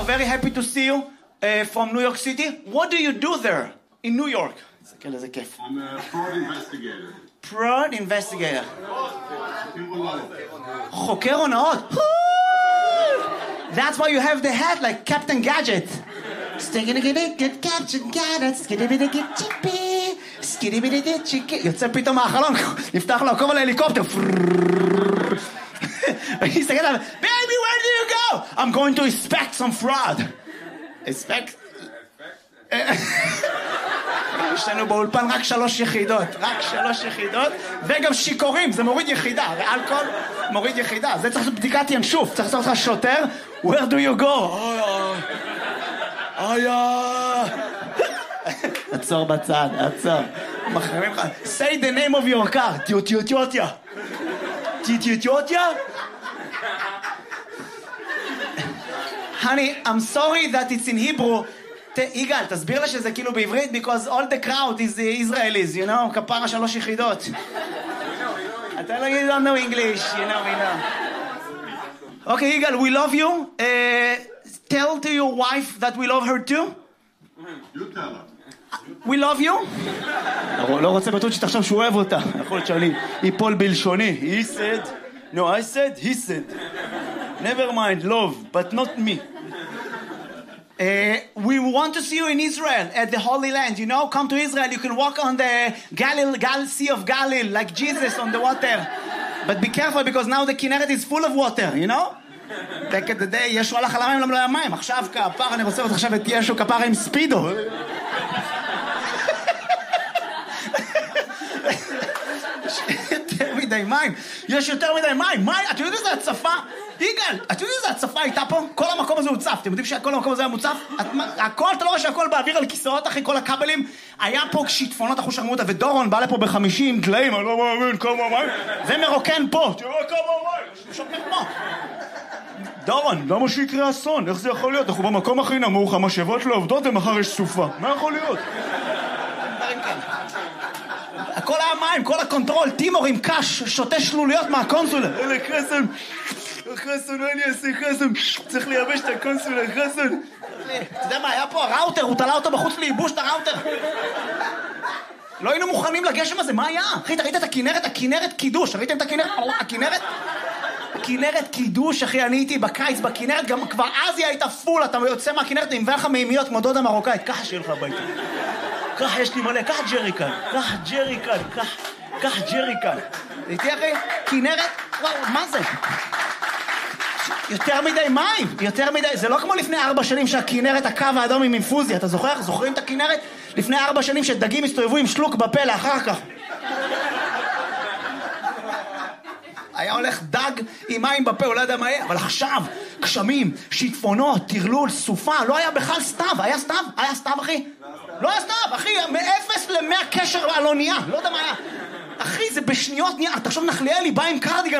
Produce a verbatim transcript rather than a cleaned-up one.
very happy to see you uh, from New York City. What do you do there in New York? I'm a fraud investigator. Fraud investigator. חוקר הונאות. That's why you have the hat like Captain Gadget. יוצא פתאום מהחלון, נפתח לו עקוב על ההליקופטר. ויסתכל עליו, baby, where do you go? I'm going to inspect some fraud. inspect? יש לנו באולפן רק שלוש יחידות, רק שלוש יחידות, וגם שיקורים, זה מוריד יחידה, ואלכוהול מוריד יחידה. זה צריך לעשות בדיקת ינשוף, צריך לעשות לך שוטר, where do you go? איה, עצור בצד, עצור. מחרימים לך, say the name of your car, טיוטיוטיוטיה. טיוטיוטיוטיה? Honey, I'm sorry that it's in Hebrew. יגאל, תסביר לה שזה כאילו בעברית, because all the crowd is Israelis, you know, כפרה שלוש יחידות. אתה לא you don't know English, you know, we know. Okay, יגאל, we love you. Uh, tell to your wife that we love her too. You tell her. We love you. לא רוצה בטוח שתחשוב שהוא אוהב אותה. יכול להיות שאני ייפול בלשוני. He said, no, I said, he said. Never mind, love, but not me. Uh, we want to see you in Israel at the Holy Land. You know, come to Israel. You can walk on the Galilee, Gal Sea of Galilee like Jesus on the water. But be careful because now the Kinneret is full of water. You know. Back in the day, ישו הלך על המים, לא היה מים. עכשיו כפר, אני רוצה עכשיו את ישו כפר עם ספידו. יותר מדי מים. יש יותר מדי מים. מים, אתם יודעים איזה הצפה? יגאל, אתם יודעים איזה הצפה הייתה פה? כל המקום הזה הוצף. אתם יודעים שכל המקום הזה היה מוצף? הכל, אתה לא רואה שהכל באוויר על כיסאות אחרי כל הכבלים? היה פה שיטפונות אחוז שרמותה, ודורון בא לפה בחמישים דליים, אני לא מאמין, כמה מים. זה מרוקן פה. תראו כמה מים. שוקר פה. דורון, למה שיקרה אסון? איך זה יכול להיות? אנחנו במקום הכי נמוך, המשאבות לא עובדות ומחר יש סופה. מה יכול להיות? הכל היה מים, כל הקונטרול, טימור עם קש, שותה שלוליות מהקונסולה. אלה חסן, חסן, מה אני אעשה חסן? צריך לייבש את הקונסולה, חסן. אתה יודע מה, היה פה הראוטר, הוא תלה אותו בחוץ לייבוש את הראוטר. לא היינו מוכנים לגשם הזה, מה היה? אחי, ראית את הכינרת? הכינרת קידוש, ראיתם את הכינרת? הכינרת? הכינרת קידוש, אחי, אני הייתי בקיץ בכינרת, גם כבר אז היא הייתה פול, אתה יוצא מהכינרת עם לך מימיות כמו דודה מרוקאית, ככה שיהיה לך הביתה. קח, יש לי מלא, קח ג'ריקן, קח ג'ריקן, קח, קח ג'ריקן. איתי אחי, כינרת, וואו, מה זה? יותר מדי מים, יותר מדי, זה לא כמו לפני ארבע שנים שהכינרת, הקו האדום עם אינפוזיה, אתה זוכר? זוכרים את הכינרת? לפני ארבע שנים שדגים הסתובבו עם שלוק בפה לאחר כך. היה הולך דג עם מים בפה, הוא לא יודע מה יהיה, אבל עכשיו, גשמים, שיטפונות, טרלול, סופה, לא היה בכלל סתיו, היה סתיו? היה סתיו, אחי? לא היה סתיו, אחי, מאפס למאה קשר על אונייה, לא יודע מה היה. אחי, זה בשניות נהיה, תחשוב נחליאלי בא עם קרדיגן,